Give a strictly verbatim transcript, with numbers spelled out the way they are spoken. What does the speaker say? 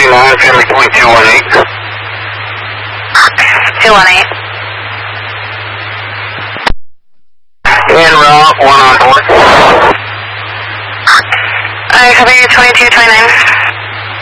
two nine, family point two one eight. two one eight. En route, one on board. I copy twenty-two twenty-nine.